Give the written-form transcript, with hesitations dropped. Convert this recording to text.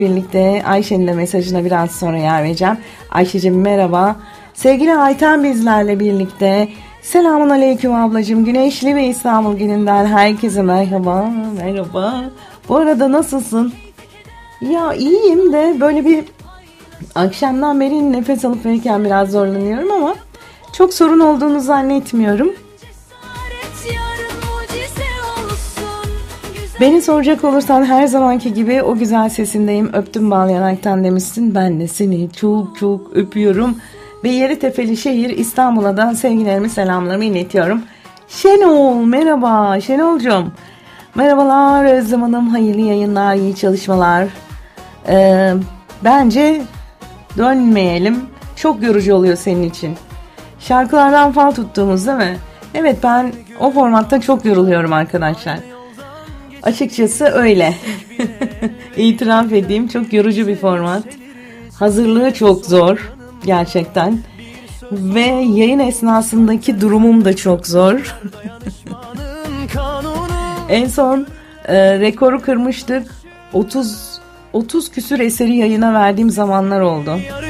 Birlikte Ayşe'nin de mesajına biraz sonra yer vereceğim. Ayşe'cim merhaba. Sevgili Ayten bizlerle birlikte. Selamun aleyküm ablacığım. Güneşli ve İstanbul gününden herkese merhaba. Merhaba. Bu arada nasılsın? Ya iyiyim de böyle bir akşamdan beri nefes alıp verirken biraz zorlanıyorum ama çok sorun olduğunu zannetmiyorum. Beni soracak olursan her zamanki gibi o güzel sesindeyim. Öptüm bal yanaktan demişsin. Ben de seni çok çok öpüyorum. Ve Yeditepe'li şehir İstanbul'a da sevgilerimi selamlarımı iletiyorum. Şenol merhaba Şenol'cum. Merhabalar Özlem Hanım, hayırlı yayınlar, iyi çalışmalar. Bence dönmeyelim. Çok yorucu oluyor senin için. Şarkılardan fal tuttuğumuz değil mi? Evet, ben o formatta çok yoruluyorum arkadaşlar. Açıkçası öyle. İtiraf edeyim, çok yorucu bir format. Hazırlığı çok zor gerçekten. Ve yayın esnasındaki durumum da çok zor. En son rekoru kırmıştık. 30 küsür eseri yayına verdiğim zamanlar oldu.